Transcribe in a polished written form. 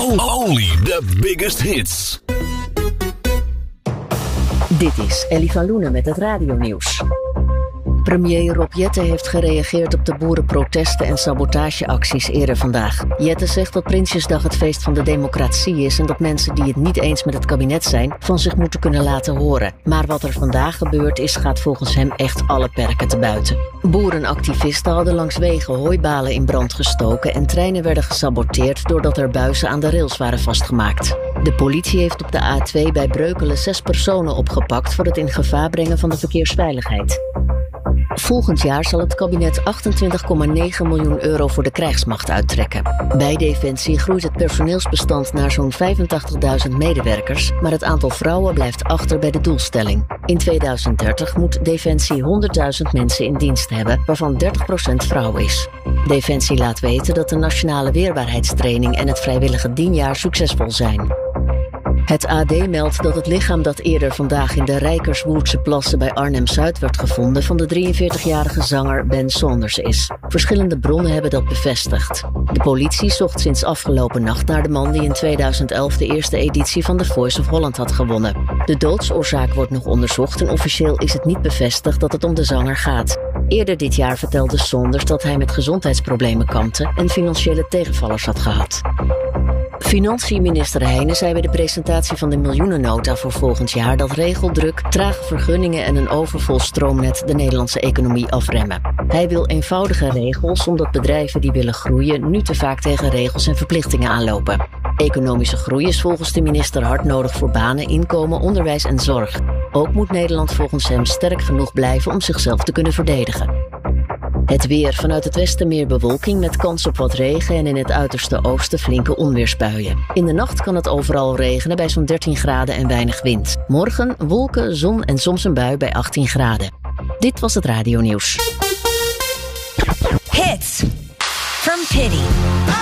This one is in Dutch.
Only the biggest hits. Dit is Ellie van Loenen met het radionieuws. Premier Rob Jetten heeft gereageerd op de boerenprotesten en sabotageacties eerder vandaag. Jetten zegt dat Prinsjesdag het feest van de democratie is en dat mensen die het niet eens met het kabinet zijn van zich moeten kunnen laten horen. Maar wat er vandaag gebeurd is, gaat volgens hem echt alle perken te buiten. Boerenactivisten hadden langs wegen hooibalen in brand gestoken en treinen werden gesaboteerd doordat er buizen aan de rails waren vastgemaakt. De politie heeft op de A2 bij Breukelen 6 personen opgepakt voor het in gevaar brengen van de verkeersveiligheid. Volgend jaar zal het kabinet 28,9 miljoen euro voor de krijgsmacht uittrekken. Bij Defensie groeit het personeelsbestand naar zo'n 85.000 medewerkers, maar het aantal vrouwen blijft achter bij de doelstelling. In 2030 moet Defensie 100.000 mensen in dienst hebben, waarvan 30% vrouw is. Defensie laat weten dat de nationale weerbaarheidstraining en het vrijwillige dienjaar succesvol zijn. Het AD meldt dat het lichaam dat eerder vandaag in de Rijkerswoerdse plassen bij Arnhem-Zuid werd gevonden van de 43-jarige zanger Ben Saunders is. Verschillende bronnen hebben dat bevestigd. De politie zocht sinds afgelopen nacht naar de man die in 2011 de eerste editie van The Voice of Holland had gewonnen. De doodsoorzaak wordt nog onderzocht en officieel is het niet bevestigd dat het om de zanger gaat. Eerder dit jaar vertelde Saunders dat hij met gezondheidsproblemen kampte en financiële tegenvallers had gehad. Financiën-minister Heijnen zei bij de presentatie van de miljoenennota voor volgend jaar dat regeldruk, trage vergunningen en een overvol stroomnet de Nederlandse economie afremmen. Hij wil eenvoudige regels omdat bedrijven die willen groeien nu te vaak tegen regels en verplichtingen aanlopen. Economische groei is volgens de minister hard nodig voor banen, inkomen, onderwijs en zorg. Ook moet Nederland volgens hem sterk genoeg blijven om zichzelf te kunnen verdedigen. Het weer: vanuit het westen meer bewolking met kans op wat regen en in het uiterste oosten flinke onweersbuien. In de nacht kan het overal regenen bij zo'n 13 graden en weinig wind. Morgen wolken, zon en soms een bui bij 18 graden. Dit was het radionieuws.